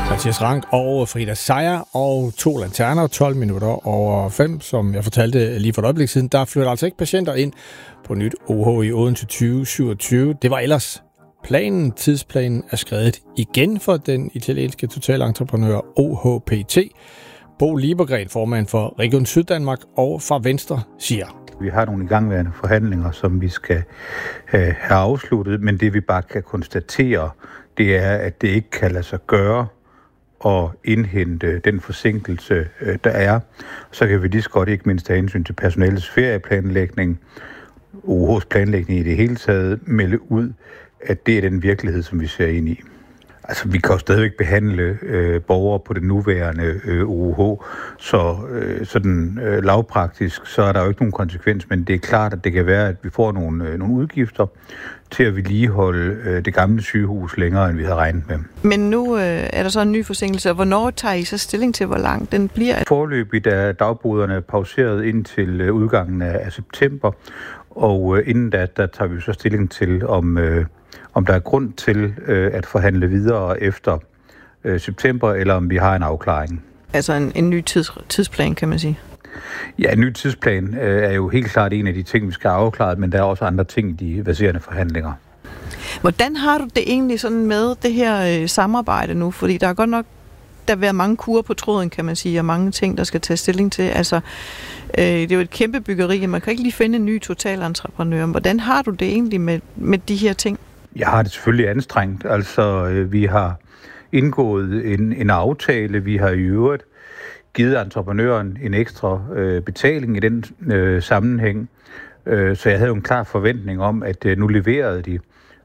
Mathias Rank og Frida Sejer og 2 lanterner, 12 minutter over 5, som jeg fortalte lige for et øjeblik siden. Der flytter altså ikke patienter ind på nyt OH i Odense 2027. Det var ellers planen. Tidsplanen er skredet igen for den italienske totalentreprenør OHPT. Bo Liebergreen, formand for Region Syddanmark og fra Venstre, siger: Vi har nogle igangværende forhandlinger, som vi skal have afsluttet, men det vi bare kan konstatere, det er, at det ikke kan lade sig gøre at indhente den forsinkelse, der er. Så kan vi lige så godt, ikke mindst af hensyn til personalets ferieplanlægning, OH's planlægning i det hele taget, melde ud, at det er den virkelighed, som vi ser ind i. Altså, vi kan jo stadigvæk behandle borgere på det nuværende OH, så sådan lavpraktisk, så er der jo ikke nogen konsekvens, men det er klart, at det kan være, at vi får nogle udgifter til at vedligeholde det gamle sygehus længere, end vi havde regnet med. Men nu er der så en ny forsinkelse, og hvornår tager I så stilling til, hvor lang den bliver? Foreløbigt er dagboderne pauseret indtil udgangen af september, og inden da, der tager vi så stilling til, om der er grund til at forhandle videre efter september, eller om vi har en afklaring. Altså en ny tidsplan, kan man sige? Ja, en ny tidsplan er jo helt klart en af de ting, vi skal have afklaret, men der er også andre ting i de verserende forhandlinger. Hvordan har du det egentlig sådan med det her samarbejde nu? Fordi der er godt nok der har været mange kurer på tråden, kan man sige, og mange ting, der skal tage stilling til. Altså, det er jo et kæmpe byggeri, og man kan ikke lige finde en ny totalentreprenør. Hvordan har du det egentlig med de her ting? Jeg har det selvfølgelig anstrengt. Altså, vi har indgået en aftale. Vi har i øvrigt givet entreprenøren en ekstra betaling i den sammenhæng. Så jeg havde jo en klar forventning om, at nu leverede de.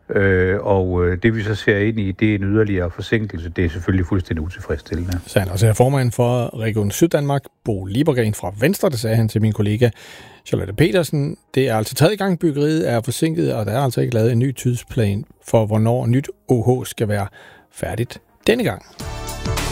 Og det vi så ser ind i, det er en yderligere forsinkelse. Det er selvfølgelig fuldstændig utilfredsstillende. Sandt. Og så er formand for Region Syddanmark, Bo Liebergreen fra Venstre, der sagde han til min kollega Charlotte Petersen. Det er altså 3. gang byggeriet er forsinket, og der er altså ikke lavet en ny tidsplan for, hvornår nyt OH skal være færdigt denne gang.